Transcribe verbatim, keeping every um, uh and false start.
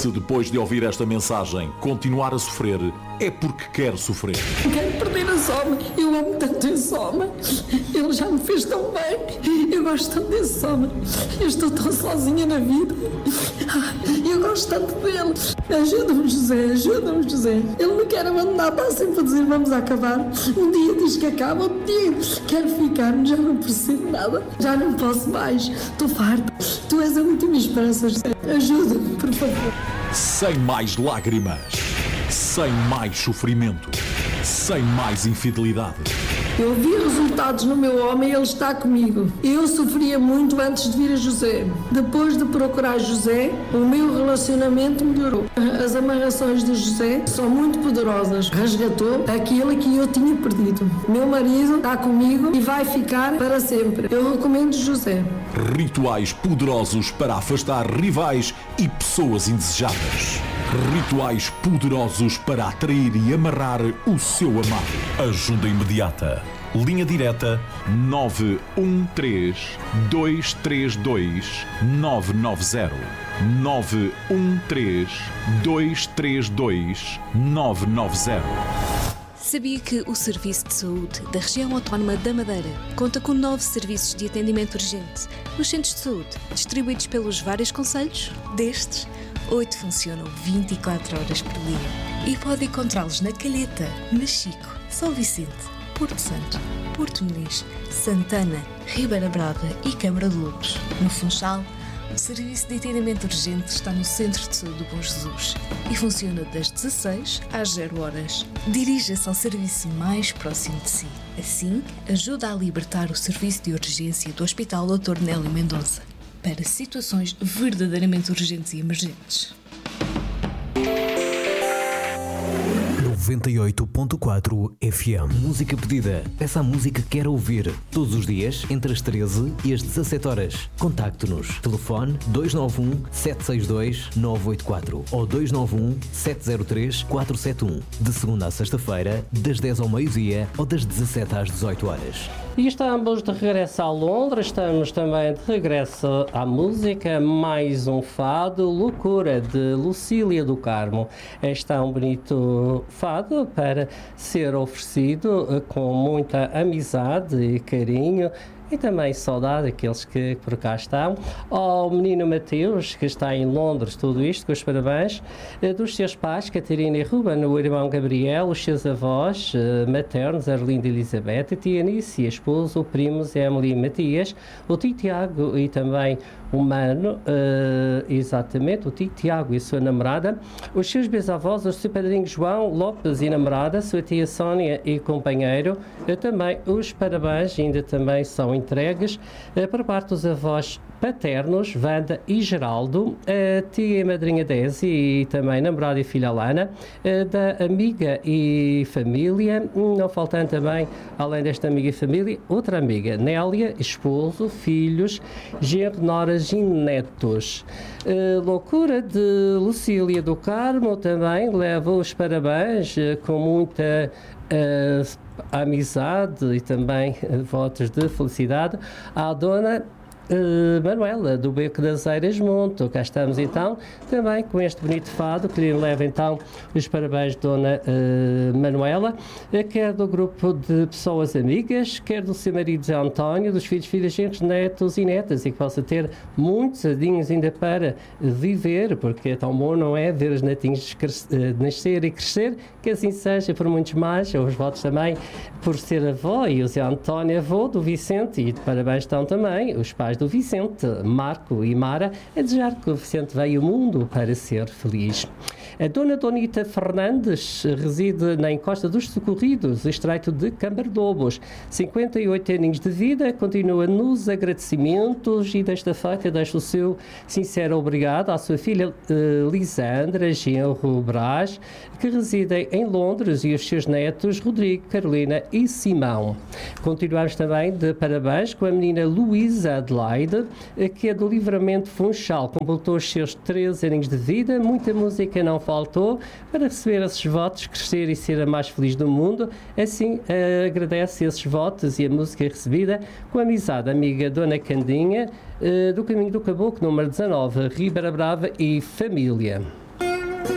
Se depois de ouvir esta mensagem continuar a sofrer, é porque quer sofrer. Quero perder a Soma. Eu amo tanto esse homem. Ele já me fez tão bem. Eu gosto tanto desse homem. Eu estou tão sozinha na vida. Eu gosto tanto dele. Ajuda-me, José. Ajuda-me, José. Ele me quer abandonar. Está sempre a dizer vamos acabar. Um dia diz que acaba. Outro dia quero ficar. Já não percebo nada. Já não posso mais. Estou farta. Tu és a última esperança, José. Ajuda-me, por favor. Sem mais lágrimas. Sem mais sofrimento. Sem mais infidelidade. Eu vi resultados no meu homem e ele está comigo. Eu sofria muito antes de vir a José. Depois de procurar José, o meu relacionamento melhorou. As amarrações de José são muito poderosas. Resgatou aquilo que eu tinha perdido. Meu marido está comigo e vai ficar para sempre. Eu recomendo José. Rituais poderosos para afastar rivais e pessoas indesejadas. Rituais poderosos para atrair e amarrar o seu amado. Ajuda imediata. Linha direta nove um três, dois três dois, nove nove zero. nove um três, dois três dois, nove nove zero. Sabia que o Serviço de Saúde da Região Autónoma da Madeira conta com nove serviços de atendimento urgente nos centros de saúde, distribuídos pelos vários concelhos? Destes, oito funcionam vinte e quatro horas por dia e pode encontrá-los na Calheta, Machico, São Vicente, Porto Santo, Porto Muniz, Santana, Ribeira Brava e Câmara de Lobos. No Funchal, o serviço de atendimento urgente está no Centro de Saúde do Bom Jesus e funciona das dezasseis às zero horas. Dirija-se ao serviço mais próximo de si. Assim, ajuda a libertar o serviço de urgência do Hospital doutor Nélio Mendonça para situações verdadeiramente urgentes e emergentes. noventa e oito ponto quatro F M. Música pedida. Peça a música que quer ouvir. Todos os dias, entre as treze e as dezassete horas. Contacte-nos. Telefone dois nove um, sete seis dois, nove oito quatro ou dois nove um, sete zero três, quatro sete um. De segunda a sexta-feira, das dez ao meio-dia ou das dezassete às dezoito horas. E estamos de regresso a Londres, estamos também de regresso à música, mais um fado, Loucura, de Lucília do Carmo. Este é um bonito fado para ser oferecido com muita amizade e carinho e também saudade daqueles que por cá estão. Ao menino Mateus, que está em Londres, tudo isto, com os parabéns, dos seus pais, Catarina e Ruben, o irmão Gabriel, os seus avós maternos, Arlinda e Elizabeth, a tia Anice e a esposa, o primos Emily e Matias, o tio Tiago e também o Mano, uh, exatamente, o tio Tiago e a sua namorada, os seus bisavós, o seu padrinho João Lopes e namorada, a sua tia Sónia e companheiro, uh, também os parabéns ainda também são entregues uh, por parte dos avós paternos, Wanda e Geraldo, a tia e madrinha Desi e também namorada e filha Alana, da amiga e família, não faltando também, além desta amiga e família, outra amiga, Nélia, esposo, filhos, genro, noras e netos. A loucura de Lucília do Carmo também leva os parabéns com muita uh, amizade e também uh, votos de felicidade à dona Uh, Manuela, do Beco das Eiras Monte. Cá estamos então também com este bonito fado que lhe leva então os parabéns, Dona uh, Manuela, uh, quer do grupo de pessoas amigas, quer do seu marido Zé António, dos filhos, filhas, genros, netos e netas, e que possa ter muitos adinhos ainda para viver, porque é tão bom, não é? Ver os netinhos uh, nascer e crescer, que assim seja por muitos mais. Os votos também por ser avó, e o Zé António avô do Vicente, e de parabéns estão também os pais do Vicente, Marco e Mara, a desejar que o Vicente veio ao mundo para ser feliz. A Dona Donita Fernandes reside na Encosta dos Socorridos, estreito de Cambardobos. cinquenta e oito aninhos de vida, continua nos agradecimentos e desta feita deixa o seu sincero obrigado à sua filha uh, Lisandra Genro Brás, que residem em Londres, e os seus netos Rodrigo, Carolina e Simão. Continuamos também de parabéns com a menina Luísa Adelaide, que é do Livramento Funchal, completou os seus treze aninhos de vida, muita música não faltou para receber esses votos, crescer e ser a mais feliz do mundo. Assim, uh, agradece esses votos e a música recebida com a amizade amiga Dona Candinha, uh, do Caminho do Caboclo, número dezanove, Ribeira Brava e família.